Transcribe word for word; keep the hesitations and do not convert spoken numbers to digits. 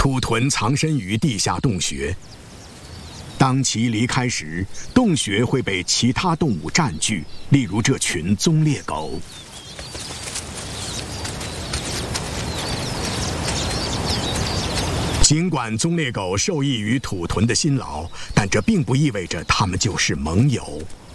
土豚藏身于地下洞穴，当其离开时，洞穴会被其他动物占据，例如这群棕鬣狗。尽管棕鬣狗受益于土豚的辛劳，但这并不意味着它们就是盟友。